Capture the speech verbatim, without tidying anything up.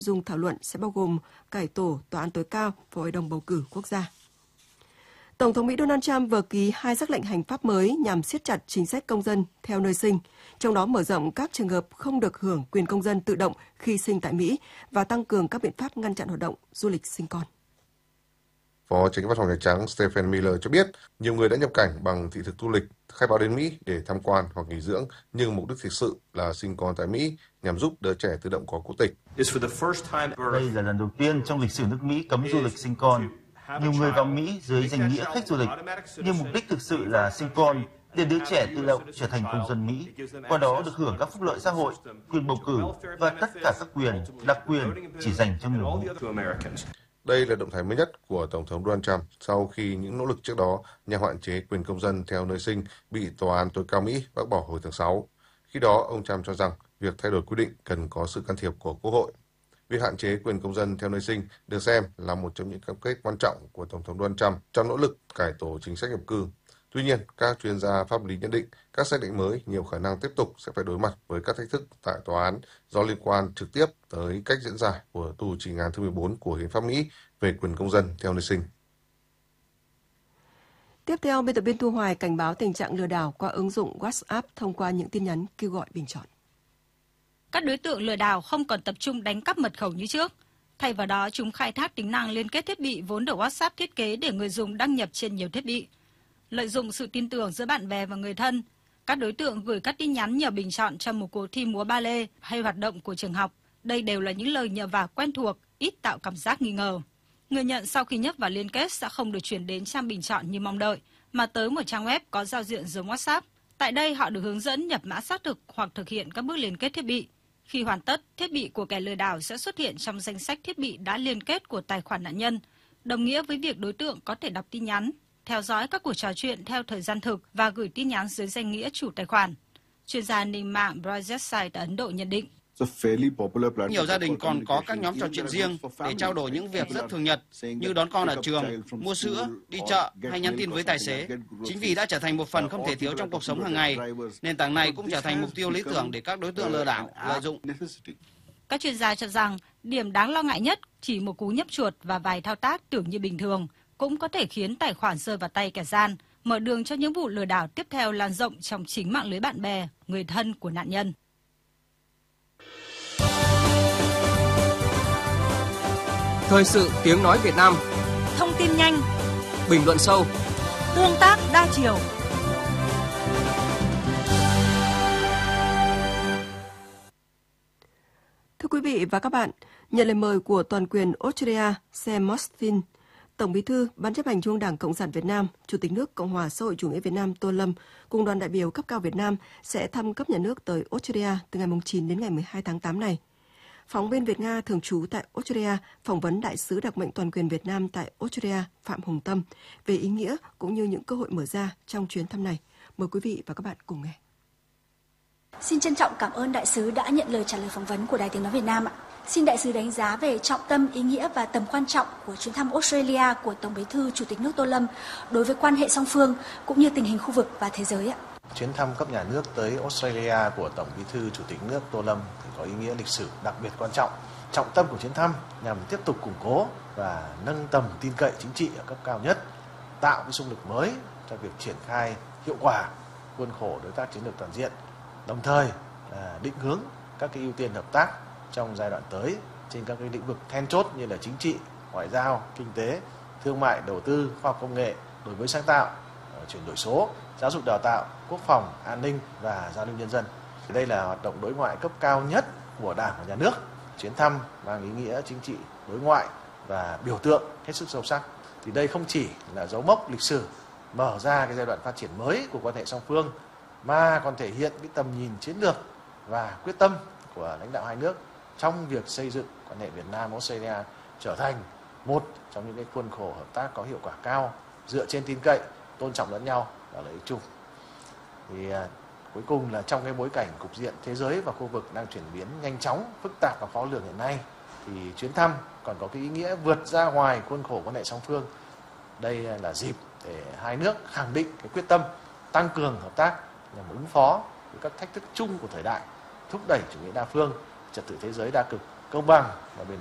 Dung thảo luận sẽ bao gồm cải tổ Tòa án tối cao và Hội đồng bầu cử quốc gia. Tổng thống Mỹ Donald Trump vừa ký hai sắc lệnh hành pháp mới nhằm siết chặt chính sách công dân theo nơi sinh, trong đó mở rộng các trường hợp không được hưởng quyền công dân tự động khi sinh tại Mỹ và tăng cường các biện pháp ngăn chặn hoạt động du lịch sinh con. Phó Chánh Văn phòng Nhà Trắng Stephen Miller cho biết, nhiều người đã nhập cảnh bằng thị thực du lịch, khai báo đến Mỹ để tham quan hoặc nghỉ dưỡng, nhưng mục đích thực sự là sinh con tại Mỹ nhằm giúp đứa trẻ tự động có quốc tịch. Đây là lần đầu tiên trong lịch sử nước Mỹ cấm du lịch sinh con. Nhiều người vào Mỹ dưới danh nghĩa khách du lịch, nhưng mục đích thực sự là sinh con để đứa trẻ tự động trở thành công dân Mỹ, qua đó được hưởng các phúc lợi xã hội, quyền bầu cử và tất cả các quyền, đặc quyền chỉ dành cho người Mỹ. Đây là động thái mới nhất của Tổng thống Donald Trump sau khi những nỗ lực trước đó nhằm hạn chế quyền công dân theo nơi sinh bị Tòa án tối cao Mỹ bác bỏ hồi tháng sáu. Khi đó, ông Trump cho rằng việc thay đổi quy định cần có sự can thiệp của Quốc hội. Việc hạn chế quyền công dân theo nơi sinh được xem là một trong những cam kết quan trọng của Tổng thống Donald Trump trong nỗ lực cải tổ chính sách nhập cư. Tuy nhiên, các chuyên gia pháp lý nhận định các xác định mới nhiều khả năng tiếp tục sẽ phải đối mặt với các thách thức tại tòa án do liên quan trực tiếp tới cách diễn giải của tù trình án thứ mười bốn của Hiến pháp Mỹ về quyền công dân theo nơi sinh. Tiếp theo, biên tập viên Thu Hoài cảnh báo tình trạng lừa đảo qua ứng dụng WhatsApp thông qua những tin nhắn kêu gọi bình chọn. Các đối tượng lừa đảo không còn tập trung đánh cắp mật khẩu như trước. Thay vào đó, chúng khai thác tính năng liên kết thiết bị vốn được WhatsApp thiết kế để người dùng đăng nhập trên nhiều thiết bị. Lợi dụng sự tin tưởng giữa bạn bè và người thân, các đối tượng gửi các tin nhắn nhờ bình chọn trong một cuộc thi múa ba lê hay hoạt động của trường học. Đây đều là những lời nhờ vả quen thuộc, ít tạo cảm giác nghi ngờ. Người nhận sau khi nhấp vào liên kết sẽ không được chuyển đến trang bình chọn như mong đợi, mà tới một trang web có giao diện giống WhatsApp. Tại đây họ được hướng dẫn nhập mã xác thực hoặc thực hiện các bước liên kết thiết bị. Khi hoàn tất, thiết bị của kẻ lừa đảo sẽ xuất hiện trong danh sách thiết bị đã liên kết của tài khoản nạn nhân, đồng nghĩa với việc đối tượng có thể đọc tin nhắn, theo dõi các cuộc trò chuyện theo thời gian thực và gửi tin nhắn dưới danh nghĩa chủ tài khoản. Chuyên gia an ninh mạng Brajesh tại Ấn Độ nhận định. Nhiều gia đình còn có các nhóm trò chuyện riêng để trao đổi những việc rất thường nhật như đón con ở trường, mua sữa, đi chợ hay nhắn tin với tài xế. Chính vì đã trở thành một phần không thể thiếu trong cuộc sống hàng ngày, nền tảng này cũng trở thành mục tiêu lý tưởng để các đối tượng lừa đảo lợi dụng. Các chuyên gia cho rằng điểm đáng lo ngại nhất chỉ một cú nhấp chuột và vài thao tác tưởng như bình thường cũng có thể khiến tài khoản rơi vào tay kẻ gian, mở đường cho những vụ lừa đảo tiếp theo lan rộng trong chính mạng lưới bạn bè, người thân của nạn nhân. Thời sự tiếng nói Việt Nam. Thông tin nhanh, bình luận sâu, tương tác đa chiều. Thưa quý vị và các bạn, nhận lời mời của toàn quyền Australia Sam Mostyn, Tổng Bí thư Ban chấp hành Trung ương Đảng Cộng sản Việt Nam, Chủ tịch nước Cộng hòa xã hội chủ nghĩa Việt Nam Tô Lâm cùng đoàn đại biểu cấp cao Việt Nam sẽ thăm cấp nhà nước tới Australia từ ngày chín đến ngày mười hai tháng tám này. Phóng viên Việt Nga thường trú tại Australia phỏng vấn đại sứ đặc mệnh toàn quyền Việt Nam tại Australia Phạm Hồng Tâm về ý nghĩa cũng như những cơ hội mở ra trong chuyến thăm này. Mời quý vị và các bạn cùng nghe. Xin trân trọng cảm ơn đại sứ đã nhận lời trả lời phỏng vấn của Đài Tiếng nói Việt Nam ạ. Xin đại sứ đánh giá về trọng tâm, ý nghĩa và tầm quan trọng của chuyến thăm Australia của Tổng Bí thư Chủ tịch nước Tô Lâm đối với quan hệ song phương cũng như tình hình khu vực và thế giới ạ. Chuyến thăm cấp nhà nước tới Australia của Tổng Bí thư Chủ tịch nước Tô Lâm thì có ý nghĩa lịch sử đặc biệt quan trọng. Trọng tâm của chuyến thăm nhằm tiếp tục củng cố và nâng tầm tin cậy chính trị ở cấp cao nhất, tạo cái xung lực mới cho việc triển khai hiệu quả khuôn khổ đối tác chiến lược toàn diện, đồng thời là định hướng các cái ưu tiên hợp tác trong giai đoạn tới trên các cái lĩnh vực then chốt như là chính trị, ngoại giao, kinh tế, thương mại, đầu tư, khoa học công nghệ, đổi mới sáng tạo, chuyển đổi số, giáo dục đào tạo, quốc phòng, an ninh và giao lưu nhân dân. Đây là hoạt động đối ngoại cấp cao nhất của Đảng và Nhà nước. Chuyến thăm mang ý nghĩa chính trị đối ngoại và biểu tượng hết sức sâu sắc. Thì đây không chỉ là dấu mốc lịch sử mở ra cái giai đoạn phát triển mới của quan hệ song phương, mà còn thể hiện cái tầm nhìn chiến lược và quyết tâm của lãnh đạo hai nước trong việc xây dựng quan hệ Việt Nam Australia trở thành một trong những cái khuôn khổ hợp tác có hiệu quả cao, dựa trên tin cậy, tôn trọng lẫn nhau và lợi ích chung. Thì à, cuối cùng là trong cái bối cảnh cục diện thế giới và khu vực đang chuyển biến nhanh chóng, phức tạp và khó lường hiện nay, thì chuyến thăm còn có cái ý nghĩa vượt ra ngoài khuôn khổ quan hệ song phương. Đây là dịp để hai nước khẳng định cái quyết tâm tăng cường hợp tác nhằm ứng phó với các thách thức chung của thời đại, thúc đẩy chủ nghĩa đa phương, trật tự thế giới đa cực công bằng và bền